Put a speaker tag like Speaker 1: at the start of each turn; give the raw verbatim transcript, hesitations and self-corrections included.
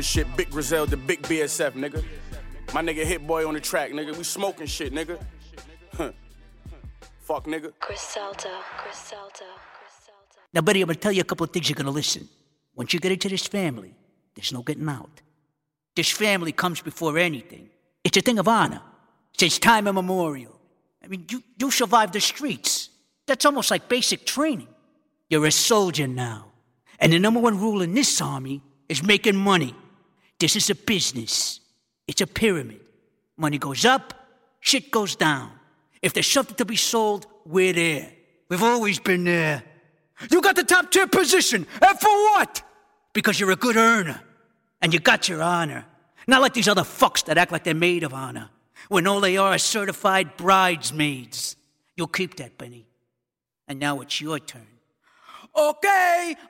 Speaker 1: Shit, Big Grizel, the big B S F, nigga. My nigga Hit Boy on the track, nigga. We smoking shit, nigga. Huh. Fuck, nigga.
Speaker 2: Griselda, Griselda, Griselda.
Speaker 3: Now, buddy, I'm gonna tell you a couple of things you're gonna listen. Once you get into this family, there's no getting out. This family comes before anything. It's a thing of honor. Since time immemorial. I mean, you, you survived the streets. That's almost like basic training. You're a soldier now. And the number one rule in this army is making money. This is a business. It's a pyramid. Money goes up, shit goes down. If there's something to be sold, we're there. We've always been there. You got the top tier position, and for what? Because you're a good earner, and you got your honor. Not like these other fucks that act like they're made of honor, when all they are is certified bridesmaids. You'll keep that, Benny. And now it's your turn. Okay,